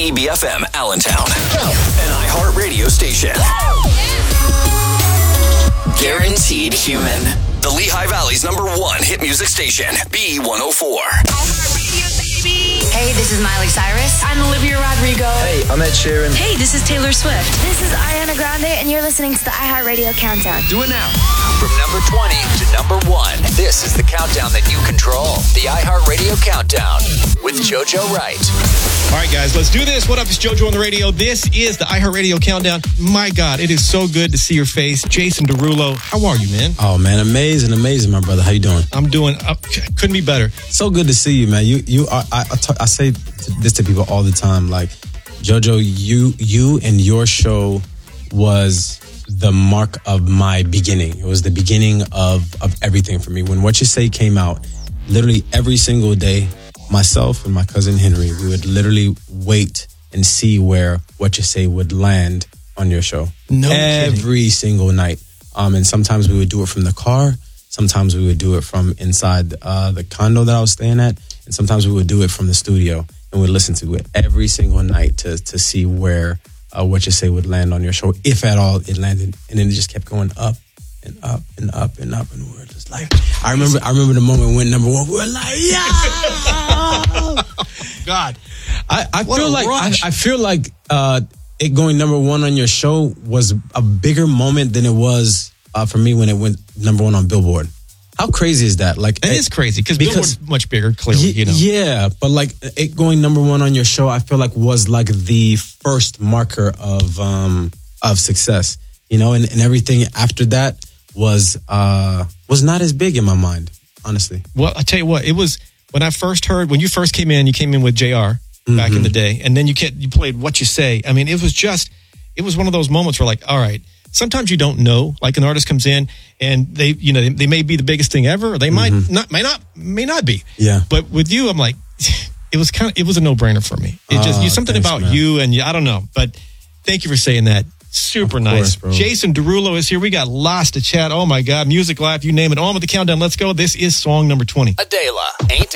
KEBFM Allentown, an iHeart radio station. Guaranteed human. The Lehigh Valley's #1 hit music station, B104. Hey, this is Miley Cyrus. I'm Olivia Rodrigo. Hey, I'm Ed Sheeran. Hey, this is Taylor Swift. This is Ariana Grande, and you're listening to the iHeartRadio Countdown. Do it now. From number 20 to #1, this is the countdown that you control. The iHeartRadio Countdown with JoJo Wright. All right, guys, let's do this. What up? It's JoJo on the radio. This is the iHeartRadio Countdown. My God, it is so good to see your face. Jason Derulo, how are you, man? Oh, man, amazing, my brother. How you doing? I'm doing, couldn't be better. So good to see you, man. You are. I say this to people all the time. Like, JoJo, you and your show was the mark of my beginning. It was the beginning of everything for me. When What You Say came out, literally every single day, myself and my cousin Henry, we would literally wait and see where What You Say would land on your show. No every kidding. single night. And sometimes we would do it from the car. Sometimes we would do it from inside the condo that I was staying at. And sometimes we would do it from the studio. And we'd listen to it every single night to see where What You Say would land on your show, if at all it landed. And then it just kept going up and up and up and up. And we were just like, I remember the moment we went #1. We were like, yeah! God. I feel like it going #1 on your show was a bigger moment than it was for me when it went #1 on Billboard. How crazy is that? Like, It is crazy because Billboard's much bigger, clearly, you know. Yeah, but like it going #1 on your show, I feel like was like the first marker of success, you know, and everything after that was not as big in my mind, honestly. Well, I tell you what, it was when you first came in, you came in with JR back in the day, and then you played What You Say. I mean, it was one of those moments where, like, all right, sometimes you don't know, like an artist comes in and they may be the biggest thing ever, or they may not be. Yeah. But with you, I'm like, it was a no-brainer for me. Something thanks, about man. you, and I don't know, but thank you for saying that. Super nice. Bro. Jason Derulo is here. We got lots to chat. Oh my God. Music Live, you name it. On with the countdown. Let's go. This is song number 20. Adela, Ain't